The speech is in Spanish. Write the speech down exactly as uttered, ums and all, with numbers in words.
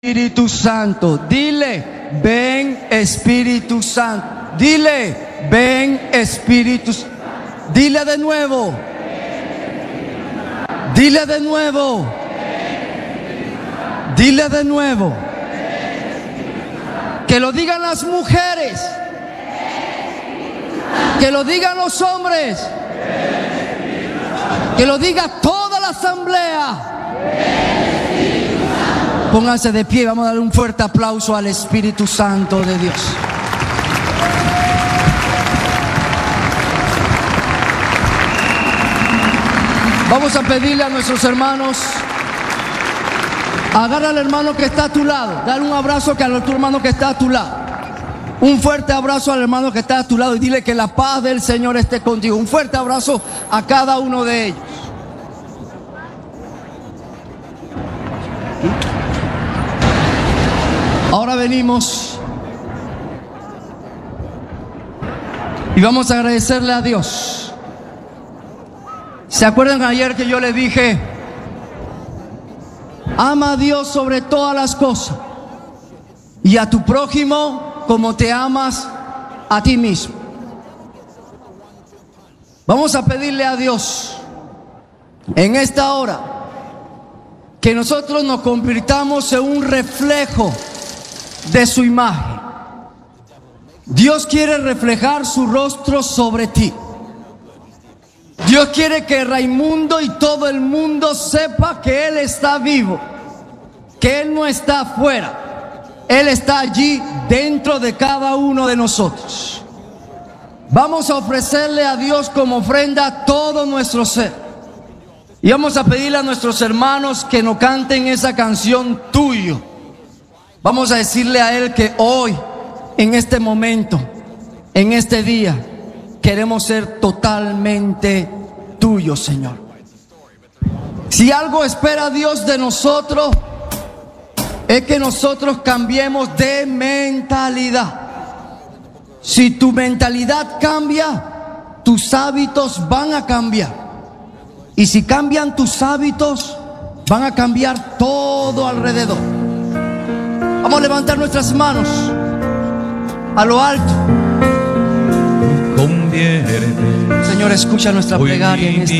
Espíritu Santo, dile, ven Espíritu Santo, dile, ven Espíritu Santo, dile de nuevo, dile de nuevo, dile de nuevo, que lo digan las mujeres, que lo digan los hombres, que lo diga toda la asamblea. Pónganse de pie, vamos a darle un fuerte aplauso al Espíritu Santo de Dios. Vamos a pedirle a nuestros hermanos, agarra al hermano que está a tu lado, dale un abrazo que a tu hermano que está a tu lado. Un fuerte abrazo al hermano que está a tu lado y dile que la paz del Señor esté contigo. Un fuerte abrazo a cada uno de ellos. Ahora venimos y vamos a agradecerle a Dios. ¿Se acuerdan ayer que yo le dije, ama a Dios sobre todas las cosas y a tu prójimo como te amas a ti mismo? Vamos a pedirle a Dios en esta hora que nosotros nos convirtamos en un reflejo de su imagen. Dios quiere reflejar su rostro sobre ti. Dios quiere que Raimundo y todo el mundo sepa que Él está vivo, que Él no está afuera, Él está allí dentro de cada uno de nosotros. Vamos a ofrecerle a Dios como ofrenda todo nuestro ser. Y vamos a pedirle a nuestros hermanos que nos canten esa canción, Tuyo. Vamos a decirle a Él que hoy, en este momento, en este día, queremos ser totalmente tuyos, Señor. Si algo espera Dios de nosotros, es que nosotros cambiemos de mentalidad. Si tu mentalidad cambia, tus hábitos van a cambiar. Y si cambian tus hábitos, van a cambiar todo alrededor. Vamos a levantar nuestras manos a lo alto. Convierte, Señor, escucha nuestra plegaria en esta